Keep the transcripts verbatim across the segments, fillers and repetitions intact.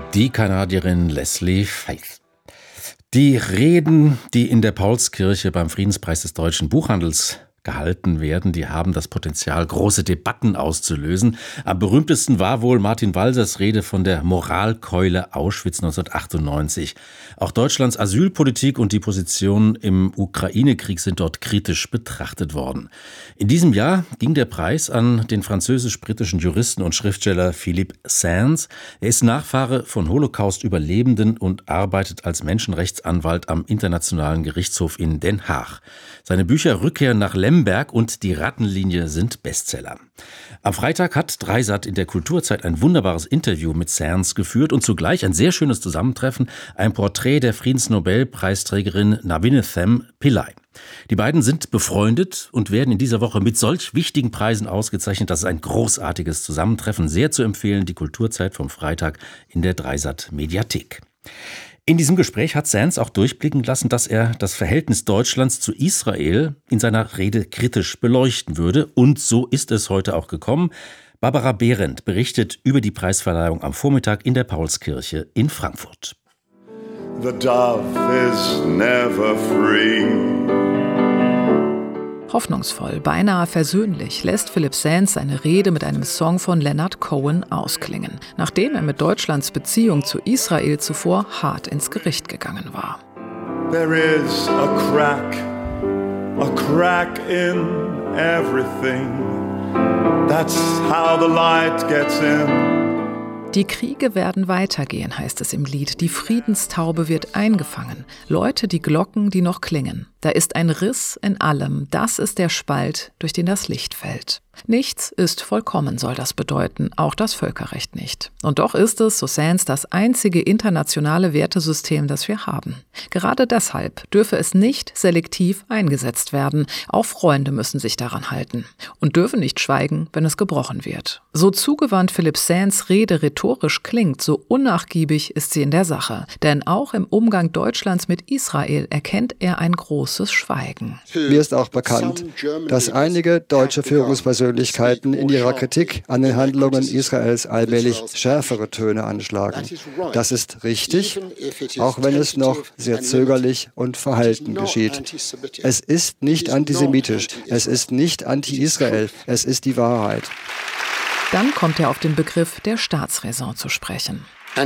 Die Kanadierin Leslie Faith. Die Reden, die in der Paulskirche beim Friedenspreis des deutschen Buchhandels gehalten werden, die haben das Potenzial, große Debatten auszulösen. Am berühmtesten war wohl Martin Walsers Rede von der Moralkeule Auschwitz neunzehnhundertachtundneunzig. Auch Deutschlands Asylpolitik und die Position im Ukraine-Krieg sind dort kritisch betrachtet worden. In diesem Jahr ging der Preis an den französisch-britischen Juristen und Schriftsteller Philippe Sands. Er ist Nachfahre von Holocaust-Überlebenden und arbeitet als Menschenrechtsanwalt am Internationalen Gerichtshof in Den Haag. Seine Bücher Rückkehr nach Lemberg und Die Rattenlinie sind Bestseller. Am Freitag hat Dreisat in der Kulturzeit ein wunderbares Interview mit Sands geführt und zugleich ein sehr schönes Zusammentreffen, ein Porträt der Friedensnobelpreisträgerin Nabinethem Pillay. Die beiden sind befreundet und werden in dieser Woche mit solch wichtigen Preisen ausgezeichnet. Das ist ein großartiges Zusammentreffen, sehr zu empfehlen, die Kulturzeit vom Freitag in der Dreisat-Mediathek. In diesem Gespräch hat Sands auch durchblicken lassen, dass er das Verhältnis Deutschlands zu Israel in seiner Rede kritisch beleuchten würde. Und so ist es heute auch gekommen. Barbara Behrendt berichtet über die Preisverleihung am Vormittag in der Paulskirche in Frankfurt. The dove is never free. Hoffnungsvoll, beinahe versöhnlich lässt Philippe Sands seine Rede mit einem Song von Leonard Cohen ausklingen, nachdem er mit Deutschlands Beziehung zu Israel zuvor hart ins Gericht gegangen war. There is a crack, a crack in everything. That's how the light gets in. Die Kriege werden weitergehen, heißt es im Lied. Die Friedenstaube wird eingefangen. Läute die Glocken, die noch klingen. Da ist ein Riss in allem. Das ist der Spalt, durch den das Licht fällt. Nichts ist vollkommen, soll das bedeuten, auch das Völkerrecht nicht. Und doch ist es, so Sands, das einzige internationale Wertesystem, das wir haben. Gerade deshalb dürfe es nicht selektiv eingesetzt werden. Auch Freunde müssen sich daran halten und dürfen nicht schweigen, wenn es gebrochen wird. So zugewandt Philippe Sands Rede rhetorisch klingt, so unnachgiebig ist sie in der Sache. Denn auch im Umgang Deutschlands mit Israel erkennt er ein großes Schweigen. Mir ist auch bekannt, dass einige deutsche Führungspersönlichkeiten in ihrer Kritik an den Handlungen Israels allmählich schärfere Töne anschlagen. Das ist richtig, auch wenn es noch sehr zögerlich und verhalten geschieht. Es ist nicht antisemitisch, es ist nicht anti-Israel, es ist die Wahrheit. Dann kommt er auf den Begriff der Staatsräson zu sprechen.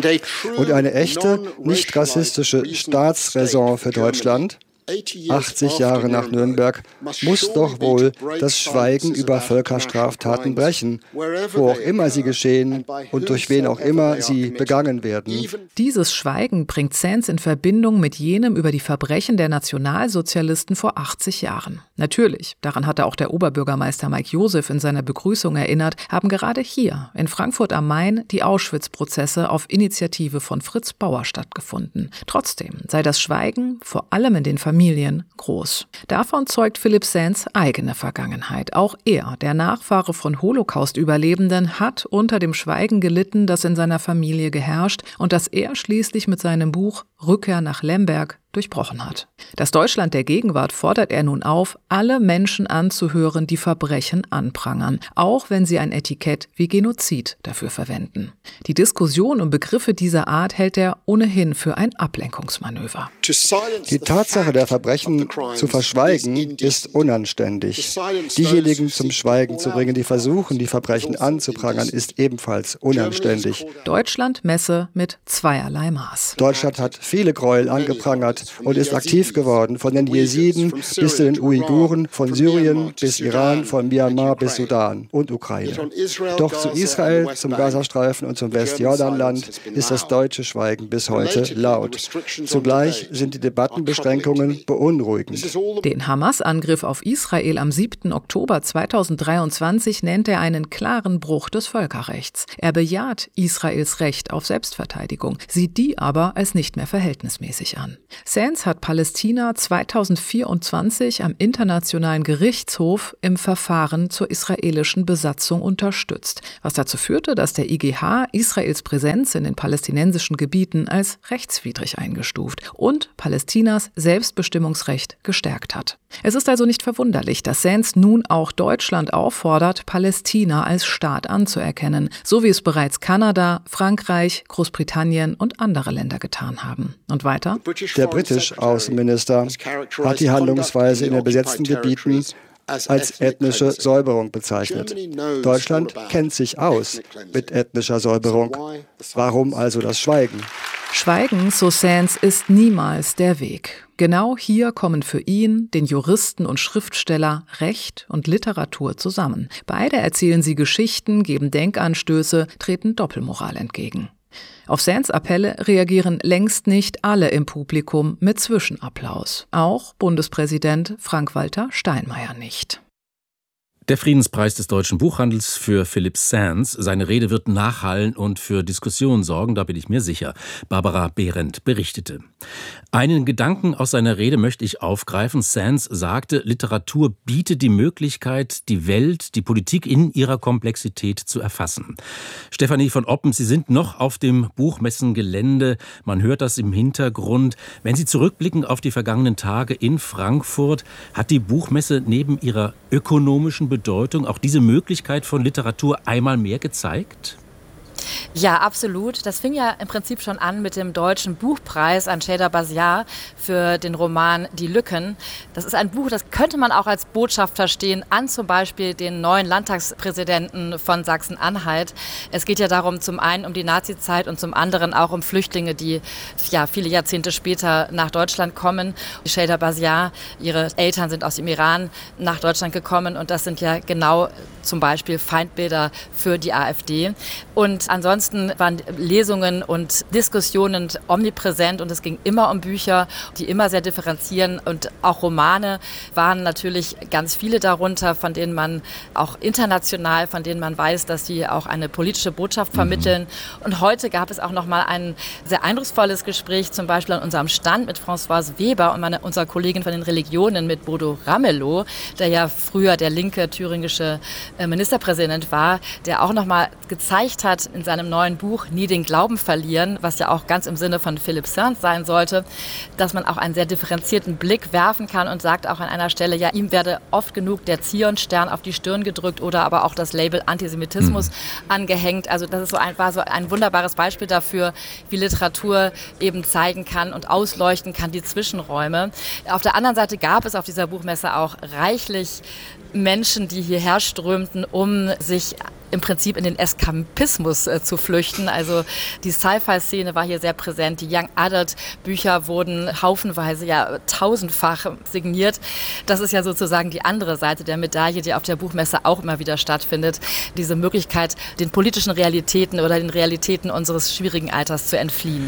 Und eine echte, nicht rassistische Staatsräson für Deutschland, achtzig Jahre nach Nürnberg, muss doch wohl das Schweigen über Völkerstraftaten brechen, wo auch immer sie geschehen und durch wen auch immer sie begangen werden. Dieses Schweigen bringt Sands in Verbindung mit jenem über die Verbrechen der Nationalsozialisten vor achtzig Jahren. Natürlich, daran hatte auch der Oberbürgermeister Mike Joseph in seiner Begrüßung erinnert, haben gerade hier in Frankfurt am Main die Auschwitz-Prozesse auf Initiative von Fritz Bauer stattgefunden. Trotzdem sei das Schweigen vor allem in den Familien groß. Davon zeugt Philippe Sands eigene Vergangenheit. Auch er, der Nachfahre von Holocaust-Überlebenden, hat unter dem Schweigen gelitten, das in seiner Familie geherrscht und das er schließlich mit seinem Buch Rückkehr nach Lemberg durchbrochen hat. Das Deutschland der Gegenwart fordert er nun auf, alle Menschen anzuhören, die Verbrechen anprangern, auch wenn sie ein Etikett wie Genozid dafür verwenden. Die Diskussion um Begriffe dieser Art hält er ohnehin für ein Ablenkungsmanöver. Die Tatsache der Verbrechen zu verschweigen ist unanständig. Diejenigen zum Schweigen zu bringen, die versuchen, die Verbrechen anzuprangern, ist ebenfalls unanständig. Deutschland messe mit zweierlei Maß. Deutschland hat viele Gräuel angeprangert und ist aktiv geworden, von den Jesiden bis zu den Uiguren, von Syrien bis Iran, von Myanmar bis Sudan und Ukraine. Doch zu Israel, zum Gazastreifen und zum Westjordanland ist das deutsche Schweigen bis heute laut. Zugleich sind die Debattenbeschränkungen beunruhigend. Den Hamas-Angriff auf Israel am siebten Oktober zweitausenddreiundzwanzig nennt er einen klaren Bruch des Völkerrechts. Er bejaht Israels Recht auf Selbstverteidigung, sieht die aber als nicht mehr verhältnismäßig an. Sands hat Palästina zweitausendvierundzwanzig am Internationalen Gerichtshof im Verfahren zur israelischen Besatzung unterstützt, was dazu führte, dass der I G H Israels Präsenz in den palästinensischen Gebieten als rechtswidrig eingestuft und Palästinas Selbstbestimmungsrecht gestärkt hat. Es ist also nicht verwunderlich, dass Sands nun auch Deutschland auffordert, Palästina als Staat anzuerkennen, so wie es bereits Kanada, Frankreich, Großbritannien und andere Länder getan haben. Und weiter? Der britische Außenminister hat die Handlungsweise in den besetzten Gebieten als ethnische Säuberung bezeichnet. Deutschland kennt sich aus mit ethnischer Säuberung. Warum also das Schweigen? Schweigen, so Sands, ist niemals der Weg. Genau hier kommen für ihn, den Juristen und Schriftsteller, Recht und Literatur zusammen. Beide erzählen sie Geschichten, geben Denkanstöße, treten Doppelmoral entgegen. Auf Sands Appelle reagieren längst nicht alle im Publikum mit Zwischenapplaus. Auch Bundespräsident Frank-Walter Steinmeier nicht. Der Friedenspreis des deutschen Buchhandels für Philipp Sands. Seine Rede wird nachhallen und für Diskussionen sorgen, da bin ich mir sicher. Barbara Behrendt berichtete. Einen Gedanken aus seiner Rede möchte ich aufgreifen. Sands sagte, Literatur bietet die Möglichkeit, die Welt, die Politik in ihrer Komplexität zu erfassen. Stefanie von Oppen, Sie sind noch auf dem Buchmessengelände. Man hört das im Hintergrund. Wenn Sie zurückblicken auf die vergangenen Tage in Frankfurt, hat die Buchmesse neben ihrer ökonomischen Bedeutung auch diese Möglichkeit von Literatur einmal mehr gezeigt? Ja, absolut. Das fing ja im Prinzip schon an mit dem Deutschen Buchpreis an Sheyda Basiar für den Roman Die Lücken. Das ist ein Buch, das könnte man auch als Botschaft verstehen an zum Beispiel den neuen Landtagspräsidenten von Sachsen-Anhalt. Es geht ja darum, zum einen um die Nazizeit und zum anderen auch um Flüchtlinge, die ja viele Jahrzehnte später nach Deutschland kommen. Sheyda Basiar, ihre Eltern sind aus dem Iran nach Deutschland gekommen und das sind ja genau zum Beispiel Feindbilder für die AfD. Und ansonsten waren Lesungen und Diskussionen omnipräsent und es ging immer um Bücher, die immer sehr differenzieren und auch Romane waren natürlich ganz viele darunter, von denen man auch international, von denen man weiß, dass sie auch eine politische Botschaft vermitteln. Mhm. Und heute gab es auch noch mal ein sehr eindrucksvolles Gespräch, zum Beispiel an unserem Stand mit Françoise Weber und meine, unserer Kollegin von den Religionen mit Bodo Ramelow, der ja früher der linke thüringische Ministerpräsident war, der auch noch mal gezeigt hat in seinem neuen Buch Nie den Glauben verlieren, was ja auch ganz im Sinne von Philipp Sands sein sollte, dass man auch einen sehr differenzierten Blick werfen kann und sagt auch an einer Stelle, ja, ihm werde oft genug der Zion-Stern auf die Stirn gedrückt oder aber auch das Label Antisemitismus mhm. angehängt. Also das ist so ein, war so ein wunderbares Beispiel dafür, wie Literatur eben zeigen kann und ausleuchten kann, die Zwischenräume. Auf der anderen Seite gab es auf dieser Buchmesse auch reichlich Menschen, die hierher strömten, um sich im Prinzip in den Eskapismus äh, zu flüchten. Also die Sci-Fi-Szene war hier sehr präsent. Die Young Adult-Bücher wurden haufenweise, ja tausendfach signiert. Das ist ja sozusagen die andere Seite der Medaille, die auf der Buchmesse auch immer wieder stattfindet. Diese Möglichkeit, den politischen Realitäten oder den Realitäten unseres schwierigen Alters zu entfliehen.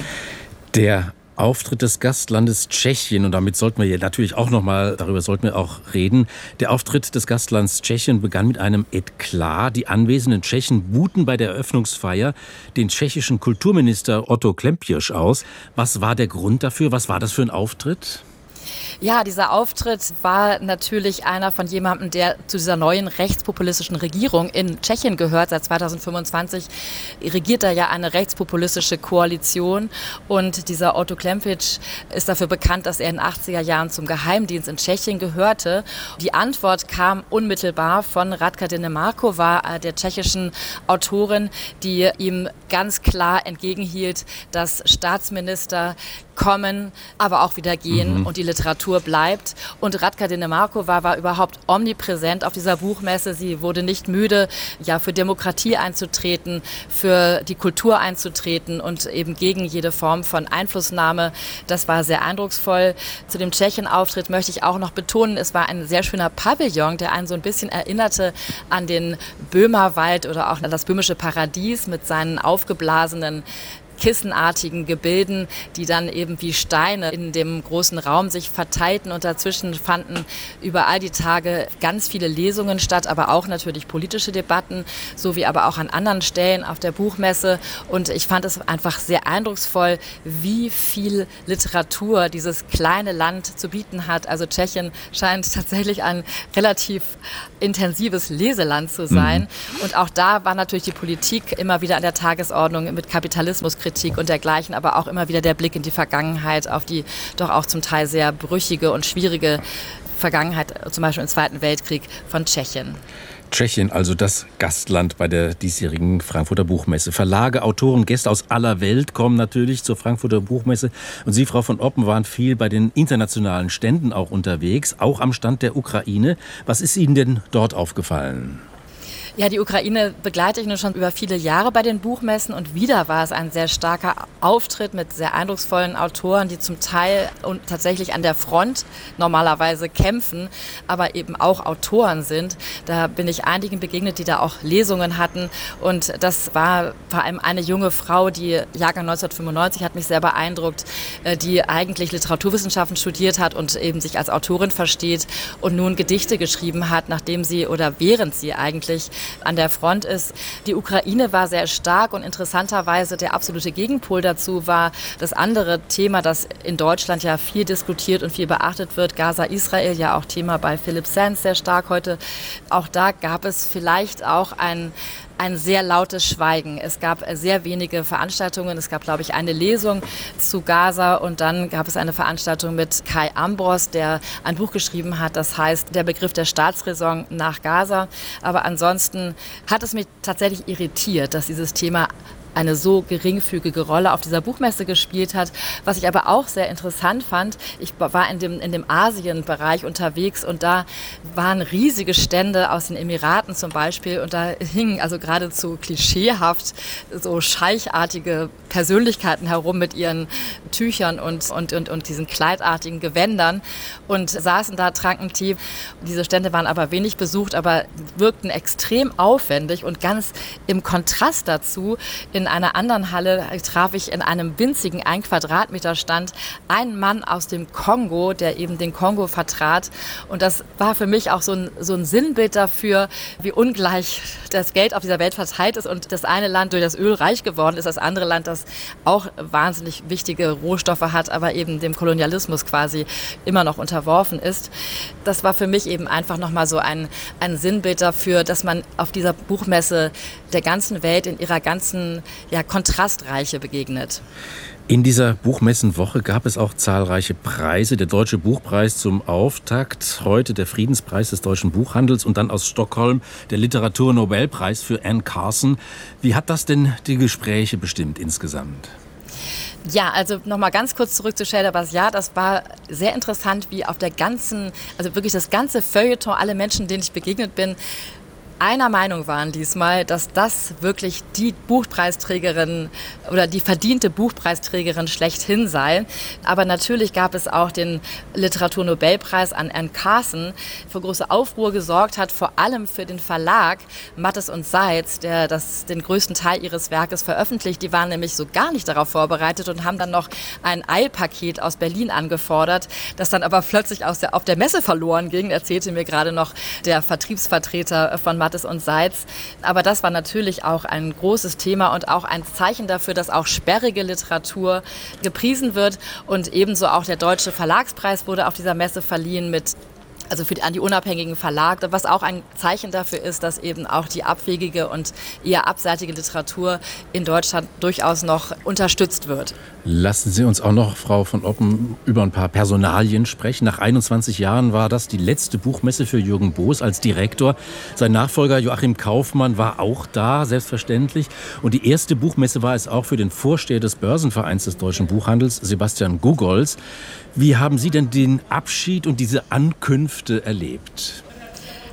Der Auftritt des Gastlandes Tschechien, und damit sollten wir ja natürlich auch nochmal, darüber sollten wir auch reden. Der Auftritt des Gastlands Tschechien begann mit einem Eklat. Die anwesenden Tschechen buhten bei der Eröffnungsfeier den tschechischen Kulturminister Otto Klempisch aus. Was war der Grund dafür? Was war das für ein Auftritt? Ja, dieser Auftritt war natürlich einer von jemandem, der zu dieser neuen rechtspopulistischen Regierung in Tschechien gehört. Seit zweitausendfünfundzwanzig regiert da ja eine rechtspopulistische Koalition. Und dieser Otto Klempisch ist dafür bekannt, dass er in den achtziger Jahren zum Geheimdienst in Tschechien gehörte. Die Antwort kam unmittelbar von Radka Denemarková, der tschechischen Autorin, die ihm ganz klar entgegenhielt, dass Staatsminister kommen, aber auch wieder gehen mhm. und die Literatur bleibt. Und Radka Denemarková war überhaupt omnipräsent auf dieser Buchmesse. Sie wurde nicht müde, ja, für Demokratie einzutreten, für die Kultur einzutreten und eben gegen jede Form von Einflussnahme. Das war sehr eindrucksvoll. Zu dem Tschechien-Auftritt möchte ich auch noch betonen, es war ein sehr schöner Pavillon, der einen so ein bisschen erinnerte an den Böhmerwald oder auch an das böhmische Paradies mit seinen aufgeblasenen kissenartigen Gebilden, die dann eben wie Steine in dem großen Raum sich verteilten und dazwischen fanden über all die Tage ganz viele Lesungen statt, aber auch natürlich politische Debatten, sowie aber auch an anderen Stellen auf der Buchmesse und ich fand es einfach sehr eindrucksvoll, wie viel Literatur dieses kleine Land zu bieten hat. Also Tschechien scheint tatsächlich ein relativ intensives Leseland zu sein mhm. und auch da war natürlich die Politik immer wieder an der Tagesordnung mit Kapitalismuskritik und dergleichen, aber auch immer wieder der Blick in die Vergangenheit, auf die doch auch zum Teil sehr brüchige und schwierige Vergangenheit, zum Beispiel im Zweiten Weltkrieg von Tschechien. Tschechien, also das Gastland bei der diesjährigen Frankfurter Buchmesse. Verlage, Autoren, Gäste aus aller Welt kommen natürlich zur Frankfurter Buchmesse. Und Sie, Frau von Oppen, waren viel bei den internationalen Ständen auch unterwegs, auch am Stand der Ukraine. Was ist Ihnen denn dort aufgefallen? Ja, die Ukraine begleite ich nun schon über viele Jahre bei den Buchmessen und wieder war es ein sehr starker Auftritt mit sehr eindrucksvollen Autoren, die zum Teil und tatsächlich an der Front normalerweise kämpfen, aber eben auch Autoren sind. Da bin ich einigen begegnet, die da auch Lesungen hatten und das war vor allem eine junge Frau, die Jahrgang neunzehnhundertfünfundneunzig, hat mich sehr beeindruckt, die eigentlich Literaturwissenschaften studiert hat und eben sich als Autorin versteht und nun Gedichte geschrieben hat, nachdem sie oder während sie eigentlich an der Front ist. Die Ukraine war sehr stark und interessanterweise der absolute Gegenpol dazu war das andere Thema, das in Deutschland ja viel diskutiert und viel beachtet wird, Gaza-Israel, ja auch Thema bei Philipp Sands sehr stark heute. Auch da gab es vielleicht auch ein Ein sehr lautes Schweigen. Es gab sehr wenige Veranstaltungen. Es gab, glaube ich, eine Lesung zu Gaza und dann gab es eine Veranstaltung mit Kai Ambros, der ein Buch geschrieben hat, das heißt Der Begriff der Staatsräson nach Gaza. Aber ansonsten hat es mich tatsächlich irritiert, dass dieses Thema eine so geringfügige Rolle auf dieser Buchmesse gespielt hat. Was ich aber auch sehr interessant fand, ich war in dem, in dem Asienbereich unterwegs und da waren riesige Stände aus den Emiraten zum Beispiel und da hingen also geradezu klischeehaft so scheichartige Persönlichkeiten herum mit ihren Tüchern und, und, und, und diesen kleidartigen Gewändern und saßen da, tranken Tee. Diese Stände waren aber wenig besucht, aber wirkten extrem aufwendig und ganz im Kontrast dazu in In einer anderen Halle traf ich in einem winzigen ein Quadratmeter Stand einen Mann aus dem Kongo, der eben den Kongo vertrat. Und das war für mich auch so ein, so ein Sinnbild dafür, wie ungleich das Geld auf dieser Welt verteilt ist und das eine Land durch das Öl reich geworden ist, das andere Land, das auch wahnsinnig wichtige Rohstoffe hat, aber eben dem Kolonialismus quasi immer noch unterworfen ist. Das war für mich eben einfach nochmal so ein, ein Sinnbild dafür, dass man auf dieser Buchmesse der ganzen Welt in ihrer ganzen ja, Kontrastreiche begegnet. In dieser Buchmessenwoche gab es auch zahlreiche Preise. Der Deutsche Buchpreis zum Auftakt, heute der Friedenspreis des deutschen Buchhandels und dann aus Stockholm der Literaturnobelpreis für Anne Carson. Wie hat das denn die Gespräche bestimmt insgesamt? Ja, also nochmal ganz kurz zurück zu Shahida Basiar. Das war sehr interessant, wie auf der ganzen, also wirklich das ganze Feuilleton, alle Menschen, denen ich begegnet bin, einer Meinung waren diesmal, dass das wirklich die Buchpreisträgerin oder die verdiente Buchpreisträgerin schlechthin sei. Aber natürlich gab es auch den Literaturnobelpreis an Anne Carson, für große Aufruhr gesorgt hat, vor allem für den Verlag Mattes und Seitz, der das, den größten Teil ihres Werkes veröffentlicht. Die waren nämlich so gar nicht darauf vorbereitet und haben dann noch ein Eilpaket aus Berlin angefordert, das dann aber plötzlich aus der, auf der Messe verloren ging, erzählte mir gerade noch der Vertriebsvertreter von Mattes und Seitz. Aber das war natürlich auch ein großes Thema und auch ein Zeichen dafür, dass auch sperrige Literatur gepriesen wird. Und ebenso auch der Deutsche Verlagspreis wurde auf dieser Messe verliehen mit also für die, an die unabhängigen Verlage, was auch ein Zeichen dafür ist, dass eben auch die abwegige und eher abseitige Literatur in Deutschland durchaus noch unterstützt wird. Lassen Sie uns auch noch, Frau von Oppen, über ein paar Personalien sprechen. Nach einundzwanzig Jahren war das die letzte Buchmesse für Jürgen Boos als Direktor. Sein Nachfolger Joachim Kaufmann war auch da, selbstverständlich. Und die erste Buchmesse war es auch für den Vorsteher des Börsenvereins des deutschen Buchhandels, Sebastian Gugols. Wie haben Sie denn den Abschied und diese Ankünfte erlebt?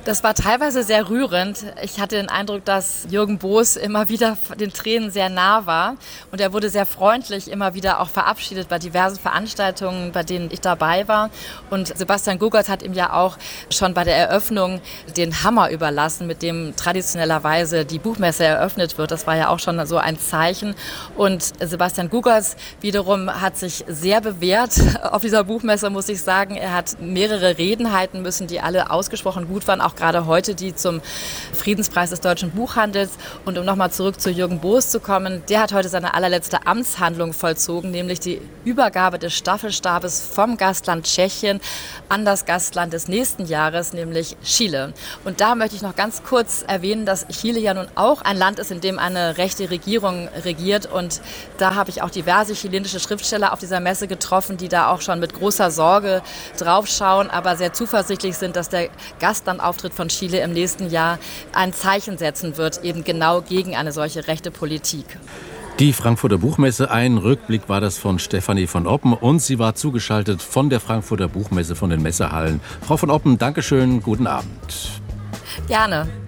Das war teilweise sehr rührend. Ich hatte den Eindruck, dass Jürgen Boos immer wieder den Tränen sehr nah war. Und er wurde sehr freundlich immer wieder auch verabschiedet bei diversen Veranstaltungen, bei denen ich dabei war. Und Sebastian Gugolz hat ihm ja auch schon bei der Eröffnung den Hammer überlassen, mit dem traditionellerweise die Buchmesse eröffnet wird. Das war ja auch schon so ein Zeichen. Und Sebastian Gugolz wiederum hat sich sehr bewährt auf dieser Buchmesse, muss ich sagen. Er hat mehrere Reden halten müssen, die alle ausgesprochen gut waren, auch gerade heute die zum Friedenspreis des deutschen Buchhandels. Und um nochmal zurück zu Jürgen Boos zu kommen, der hat heute seine allerletzte Amtshandlung vollzogen, nämlich die Übergabe des Staffelstabes vom Gastland Tschechien an das Gastland des nächsten Jahres, nämlich Chile. Und da möchte ich noch ganz kurz erwähnen, dass Chile ja nun auch ein Land ist, in dem eine rechte Regierung regiert. Und da habe ich auch diverse chilenische Schriftsteller auf dieser Messe getroffen, die da auch schon mit großer Sorge draufschauen, aber sehr zuversichtlich sind, dass der Gastlandauftritt von Chile im nächsten Jahr ein Zeichen setzen wird, eben genau gegen eine solche rechte Politik. Die Frankfurter Buchmesse, ein Rückblick war das von Stefanie von Oppen und sie war zugeschaltet von der Frankfurter Buchmesse, von den Messehallen. Frau von Oppen, Dankeschön, guten Abend. Gerne.